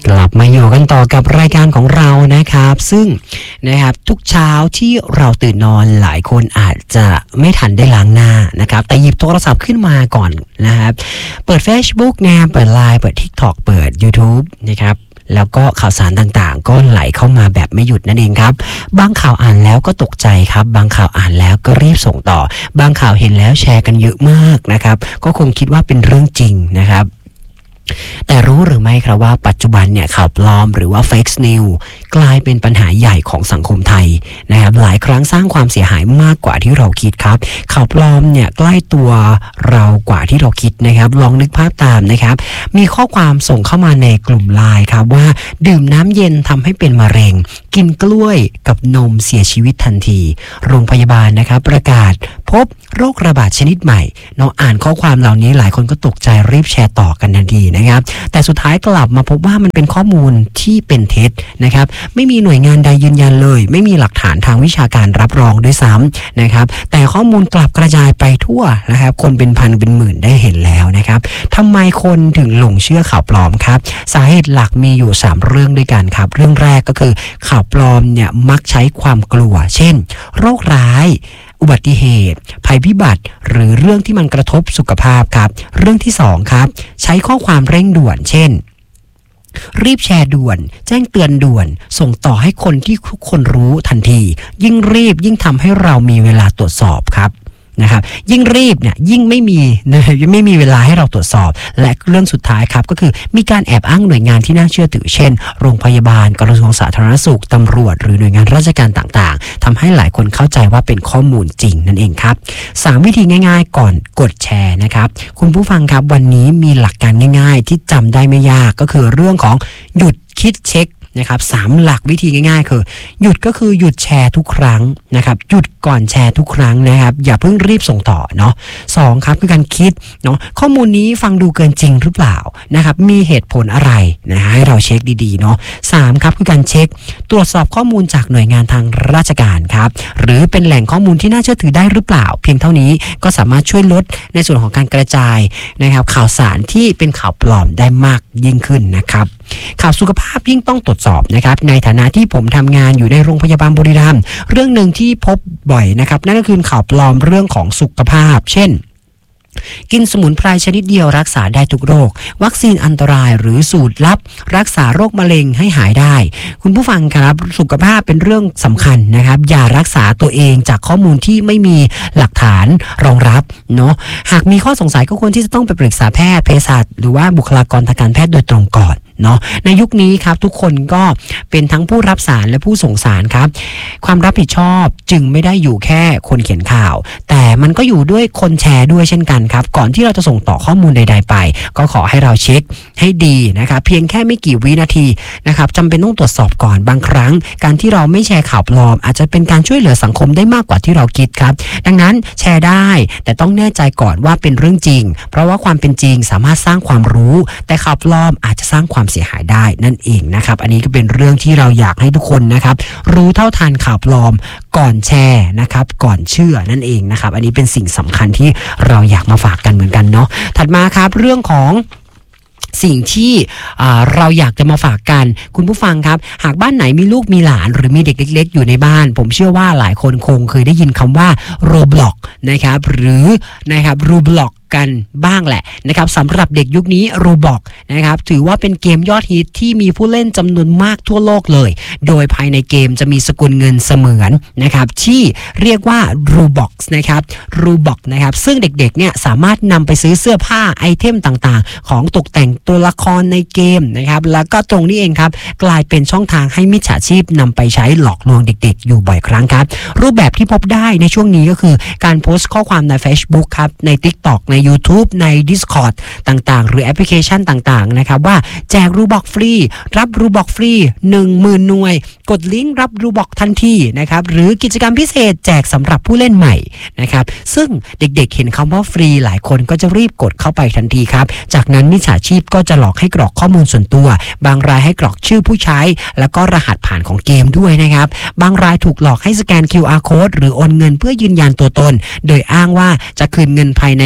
กลับมาอยู่กันต่อกับรายการของเรานะครับซึ่งนะครับทุกเช้าที่เราตื่นนอนหลายคนอาจจะไม่ทันได้ล้างหน้านะครับแต่หยิบโทรศัพท์ขึ้นมาก่อนนะครับเปิด Facebook นะเปิด LINE เปิด TikTok เปิด YouTube นะครับแล้วก็ข่าวสารต่างๆก็ไหลเข้ามาแบบไม่หยุดนั่นเองครับบางข่าวอ่านแล้วก็ตกใจครับบางข่าวอ่านแล้วก็รีบส่งต่อบางข่าวเห็นแล้วแชร์กันเยอะมากนะครับก็คงคิดว่าเป็นเรื่องจริงนะครับแต่รู้หรือไม่ครับว่าปัจจุบันเนี่ยข่าวปลอมหรือว่า fake news กลายเป็นปัญหาใหญ่ของสังคมไทยนะครับหลายครั้งสร้างความเสียหายมากกว่าที่เราคิดครับข่าวปลอมเนี่ยใกล้ตัวเรากว่าที่เราคิดนะครับลองนึกภาพตามนะครับมีข้อความส่งเข้ามาในกลุ่มไลน์ครับว่าดื่มน้ำเย็นทำให้เป็นมะเร็งกินกล้วยกับนมเสียชีวิตทันทีโรงพยาบาลนะครับประกาศพบโรคระบาดชนิดใหม่เราอ่านข้อความเหล่านี้หลายคนก็ตกใจรีบแชร์ต่อกันทันทีนะครับแต่สุดท้ายกลับมาพบว่ามันเป็นข้อมูลที่เป็นเท็จนะครับไม่มีหน่วยงานใดยืนยันเลยไม่มีหลักฐานทางวิชาการรับรองด้วยซ้ำนะครับแต่ข้อมูลกลับกระจายไปทั่วนะครับคนเป็นพันเป็นหมื่นได้เห็นแล้วนะครับทำไมคนถึงหลงเชื่อข่าวปลอมครับสาเหตุหลักมีอยู่3เรื่องด้วยกันครับเรื่องแรกก็คือข่าวปลอมเนี่ยมักใช้ความกลัวเช่นโรคร้ายอุบัติเหตุภัยพิบัติหรือเรื่องที่มันกระทบสุขภาพครับเรื่องที่2ครับใช้ข้อความเร่งด่วนเช่นรีบแชร์ด่วนแจ้งเตือนด่วนส่งต่อให้คนที่ทุกคนรู้ทันทียิ่งรีบยิ่งทำให้เรามีเวลาตรวจสอบครับนะครับยิ่งรีบเนี่ยยิ่งไม่มีเวลาให้เราตรวจสอบและเรื่องสุดท้ายครับก็คือมีการแอบอ้างหน่วยงานที่น่าเชื่อถือเช่นโรงพยาบาลกระทรวงสาธารณสุขตำรวจหรือหน่วยงานราชการต่างๆทำให้หลายคนเข้าใจว่าเป็นข้อมูลจริงนั่นเองครับ3วิธีง่ายๆก่อนกดแชร์นะครับคุณผู้ฟังครับวันนี้มีหลักการง่ายๆที่จำได้ไม่ยากก็คือเรื่องของหยุดคิดเช็คนะครับ3หลักวิธีง่ายๆคือหยุดก็คือหยุดแชร์ทุกครั้งนะครับหยุดก่อนแชร์ทุกครั้งนะครับอย่าเพิ่งรีบส่งต่อเนาะ2ครับคือการคิดเนาะข้อมูลนี้ฟังดูเกินจริงหรือเปล่านะครับมีเหตุผลอะไรนะให้เราเช็คดีๆเนาะ3ครับคือการเช็คตรวจสอบข้อมูลจากหน่วยงานทางราชการครับหรือเป็นแหล่งข้อมูลที่น่าเชื่อถือได้หรือเปล่าเพียงเท่านี้ก็สามารถช่วยลดในส่วนของการกระจายนะครับข่าวสารที่เป็นข่าวปลอมได้มากยิ่งขึ้นนะครับข่าวสุขภาพยิ่งต้องตรวจสอบนะครับในฐานะที่ผมทำงานอยู่ในโรงพยาบาลบุรีรัมย์เรื่องหนึ่งที่พบบ่อยนะครับนั่นก็คือข่าวปลอมเรื่องของสุขภาพเช่นกินสมุนไพรชนิดเดียวรักษาได้ทุกโรควัคซีนอันตรายหรือสูตรลับรักษาโรคมะเร็งให้หายได้คุณผู้ฟังครับสุขภาพเป็นเรื่องสำคัญนะครับอย่ารักษาตัวเองจากข้อมูลที่ไม่มีหลักฐานรองรับเนาะหากมีข้อสงสัยก็ควรที่จะต้องไปปรึกษาแพทย์เภสัชหรือว่าบุคลากรทางการแพทย์โดยตรงก่อนเนาะในยุคนี้ครับทุกคนก็เป็นทั้งผู้รับสารและผู้ส่งสารครับความรับผิดชอบจึงไม่ได้อยู่แค่คนเขียนข่าวแต่มันก็อยู่ด้วยคนแชร์ด้วยเช่นกันครับก่อนที่เราจะส่งต่อข้อมูลใดๆไปก็ขอให้เราเช็คให้ดีนะครับเพียงแค่ไม่กี่วินาทีนะครับจำเป็นต้องตรวจสอบก่อนบางครั้งการที่เราไม่แชร์ข่าวปลอมอาจจะเป็นการช่วยเหลือสังคมได้มากกว่าที่เราคิดครับดังนั้นแชร์ได้แต่ต้องแน่ใจก่อนว่าเป็นเรื่องจริงเพราะว่าความเป็นจริงสามารถสร้างความรู้แต่ข่าวปลอมอาจจะสร้างความเสียหายได้นั่นเองนะครับอันนี้ก็เป็นเรื่องที่เราอยากให้ทุกคนนะครับรู้เท่าทันข่าวปลอมก่อนแชร์นะครับก่อนเชื่อนั่นเองนะครับอันนี้เป็นสิ่งสำคัญที่เราอยากมาฝากกันเหมือนกันเนาะถัดมาครับเรื่องของสิ่งที่เราอยากจะมาฝากกันคุณผู้ฟังครับหากบ้านไหนมีลูกมีหลานหรือมีเด็กเล็กๆอยู่ในบ้านผมเชื่อว่าหลายคนคงเคยได้ยินคำว่า Roblox นะครับหรือนะครับ Roblox กันบ้างแหละนะครับสำหรับเด็กยุคนี้ Roblox นะครับถือว่าเป็นเกมยอดฮิตที่มีผู้เล่นจำนวนมากทั่วโลกเลยโดยภายในเกมจะมีสกุลเงินเสมือนนะครับที่เรียกว่า Robux นะครับ Robux นะครับซึ่งเด็กๆเนี่ยสามารถนำไปซื้อเสื้อผ้าไอเทมต่างๆของตกแต่งตัวละครในเกมนะครับแล้วก็ตรงนี้เองครับกลายเป็นช่องทางให้มิจฉาชีพนำไปใช้หลอกลวงเด็กๆอยู่บ่อยครั้งครับรูปแบบที่พบได้ในช่วงนี้ก็คือการโพสต์ข้อความใน Facebook ครับใน TikTok ใน YouTube ใน Discord ต่างๆหรือแอปพลิเคชันต่างๆนะครับว่าแจก Robux ฟรีรับ Robux ฟรี 10,000 หน่วยกดลิงก์รับ Robux ทันทีนะครับหรือกิจกรรมพิเศษแจกสำหรับผู้เล่นใหม่นะครับซึ่งเด็กๆเห็นคำว่าฟรีหลายคนก็จะรีบกดเข้าไปทันทีครับจากนั้นมิจฉาชีพก็จะหลอกให้กรอกข้อมูลส่วนตัวบางรายให้กรอกชื่อผู้ใช้แล้วก็รหัสผ่านของเกมด้วยนะครับบางรายถูกหลอกให้สแกน QR Code หรือโอนเงินเพื่อยืนยันตัวตนโดยอ้างว่าจะคืนเงินภายในหลัง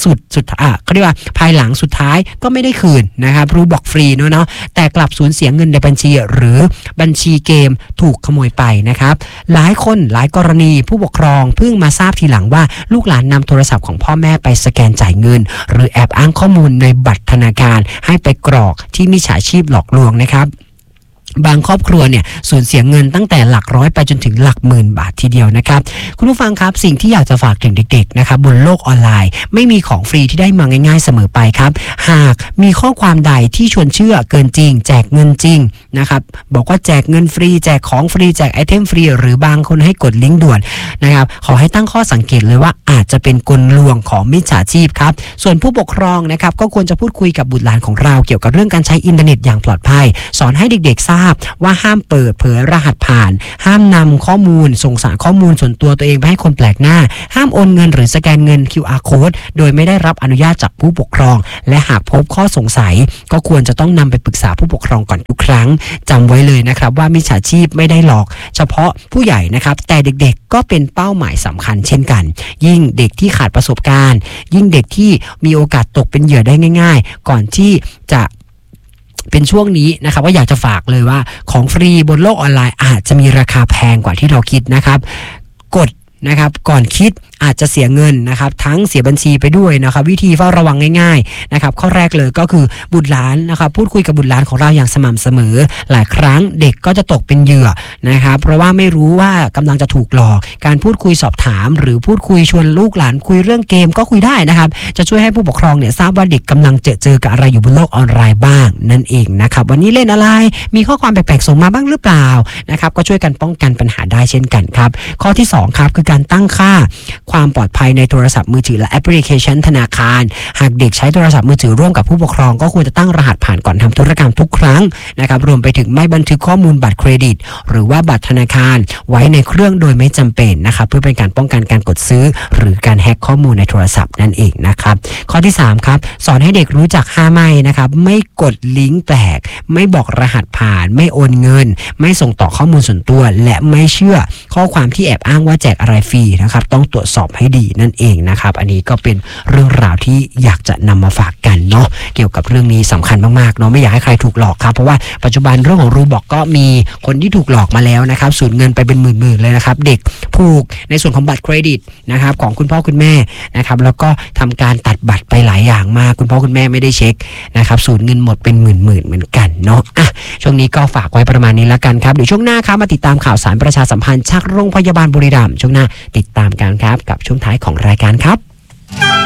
เขาเรียกว่าภายหลังสุดท้ายก็ไม่ได้คืนนะครับรูบอกฟรีเนาะแต่กลับสูญเสียเงินในบัญชีหรือบัญชีเกมถูกขโมยไปนะครับหลายกรณีผู้ปกครองเพิ่งมาทราบทีหลังว่าลูกหลานนำโทรศัพท์ของพ่อแม่ไปสแกนจ่ายเงินหรือแอบอ้างข้อมูลในบัตรธนาคารให้ไปกรอกที่มิจฉาชีพหลอกลวงนะครับบางครอบครัวเนี่ยสูญเสียเงินตั้งแต่หลักร้อยไปจนถึงหลักหมื่นบาททีเดียวนะครับคุณผู้ฟังครับสิ่งที่อยากจะฝากถึงเด็กๆนะครับบนโลกออนไลน์ไม่มีของฟรีที่ได้มาง่ายๆเสมอไปครับหากมีข้อความใดที่ชวนเชื่อเกินจริงแจกเงินจริงนะครับบอกว่าแจกเงินฟรีแจกของฟรีแจกไอเทมฟรีหรือบางคนให้กดลิงก์ด่วนนะครับขอให้ตั้งข้อสังเกตเลยว่าอาจจะเป็นกลลวงของมิจฉาชีพครับส่วนผู้ปกครองนะครับก็ควรจะพูดคุยกับบุตรหลานของเราเกี่ยวกับเรื่องการใช้อินเทอร์เน็ตอย่างปลอดภัยสอนให้เด็กๆทราบว่าห้ามเปิดเผยรหัสผ่านห้ามนำข้อมูลส่งสารข้อมูลส่วนตัวเองไปให้คนแปลกหน้าห้ามโอนเงินหรือสแกนเงิน QR code โดยไม่ได้รับอนุญาตจากผู้ปกครองและหากพบข้อสงสัยก็ควรจะต้องนำไปปรึกษาผู้ปกครองก่อนทุกครั้งจำไว้เลยนะครับว่ามิจฉาชีพไม่ได้หลอกเฉพาะผู้ใหญ่นะครับแต่เด็กๆก็เป็นเป้าหมายสำคัญเช่นกันยิ่งเด็กที่ขาดประสบการณ์ยิ่งเด็กที่มีโอกาสตกเป็นเหยื่อได้ง่ายๆก่อนที่จะเป็นช่วงนี้นะครับว่าอยากจะฝากเลยว่าของฟรีบนโลกออนไลน์อาจจะมีราคาแพงกว่าที่เราคิดนะครับกดนะครับก่อนคิดอาจจะเสียเงินนะครับทั้งเสียบัญชีไปด้วยนะครับวิธีเฝ้าระวังง่ายๆนะครับข้อแรกเลยก็คือบุตรหลานนะครับพูดคุยกับบุตรหลานของเราอย่างสม่ำเสมอหลายครั้งเด็กก็จะตกเป็นเหยื่อนะครับเพราะว่าไม่รู้ว่ากำลังจะถูกหลอกการพูดคุยสอบถามหรือพูดคุยชวนลูกหลานคุยเรื่องเกมก็คุยได้นะครับจะช่วยให้ผู้ปกครองเนี่ยทราบว่าเด็กกำลังเจอกับอะไรอยู่บนโลกออนไลน์บ้างนั่นเองนะครับวันนี้เล่นอะไรมีข้อความแปลกๆส่งมาบ้างหรือเปล่านะครับก็ช่วยกันป้องกันปัญหาได้เช่นกันครับข้อที่2ครับคือการตั้งค่าความปลอดภัยในโทรศัพท์มือถือและแอปพลิเคชันธนาคารหากเด็กใช้โทรศัพท์มือถือร่วมกับผู้ปกครองก็ควรจะตั้งรหัสผ่านก่อนทำธุรกรรมทุกครั้งนะครับรวมไปถึงไม่บันทึกข้อมูลบัตรเครดิตหรือว่าบัตรธนาคารไว้ในเครื่องโดยไม่จำเป็นนะครับเพื่อเป็นการป้องกันการกดซื้อหรือการแฮ็กข้อมูลในโทรศัพท์นั่นเองนะครับข้อที่3ครับสอนให้เด็กรู้จัก5ไม่นะครับไม่กดลิงก์แปลกไม่บอกรหัสผ่านไม่โอนเงินไม่ส่งต่อข้อมูลส่วนตัวและไม่เชื่อข้อความที่แอบอ้างว่าแจกอะไรฟรีนะครับต้องตรวจสอบให้ดีนั่นเองนะครับอันนี้ก็เป็นเรื่องราวที่อยากจะนำมาฝากกันเนาะเกี่ยวกับเรื่องนี้สำคัญมากๆเนาะไม่อยากให้ใครถูกหลอกครับเพราะว่าปัจจุบันเรื่องของรูบอกก็มีคนที่ถูกหลอกมาแล้วนะครับสูญเงินไปเป็นหมื่นๆเลยนะครับเด็กผูกในส่วนของบัตรเครดิตนะครับของคุณพ่อคุณแม่นะครับแล้วก็ทำการตัดบัตรไปหลายอย่างมากคุณพ่อคุณแม่ไม่ได้เช็คนะครับสูญเงินหมดเป็นหมื่นๆเหมือนกันเนาะช่วงนี้ก็ฝากไว้ประมาณนี้แล้วกันครับเดี๋ยวช่วงหน้าครับมาติดตามข่าวสารประชาสัมพันธ์จากโรงพยาบาลบุรีรัมย์ช่วงหน้าติดตามกันครับกับช่วงท้ายของรายการครับ